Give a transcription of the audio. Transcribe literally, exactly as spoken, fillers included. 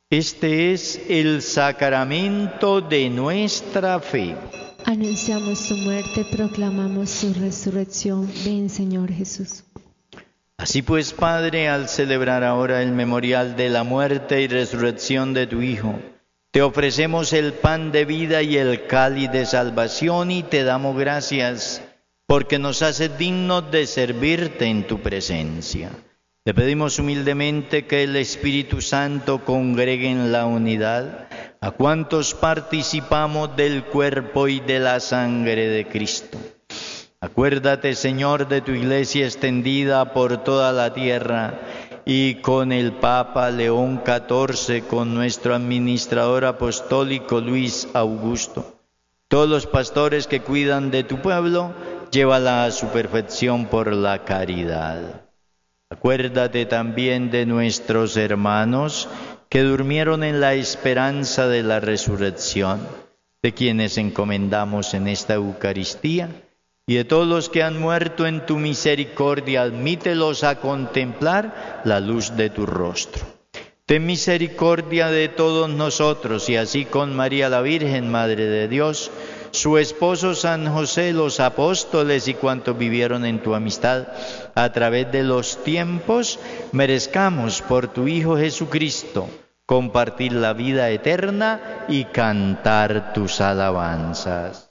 Este es el sacramento de nuestra fe. Anunciamos tu muerte, proclamamos tu resurrección. Ven, Señor Jesús. Así pues, Padre, al celebrar ahora el memorial de la muerte y resurrección de tu Hijo, te ofrecemos el pan de vida y el cáliz de salvación y te damos gracias porque nos haces dignos de servirte en tu presencia. Te pedimos humildemente que el Espíritu Santo congregue en la unidad a cuantos participamos del cuerpo y de la sangre de Cristo. Acuérdate, Señor, de tu iglesia extendida por toda la tierra y con el Papa León catorce, con nuestro administrador apostólico Luis Augusto. Todos los pastores que cuidan de tu pueblo, llévala a su perfección por la caridad. Acuérdate también de nuestros hermanos que durmieron en la esperanza de la resurrección, de quienes encomendamos en esta Eucaristía, y de todos los que han muerto en tu misericordia, admítelos a contemplar la luz de tu rostro. Ten misericordia de todos nosotros, y así con María la Virgen, Madre de Dios, su esposo San José, los apóstoles y cuantos vivieron en tu amistad a través de los tiempos, merezcamos por tu Hijo Jesucristo compartir la vida eterna y cantar tus alabanzas.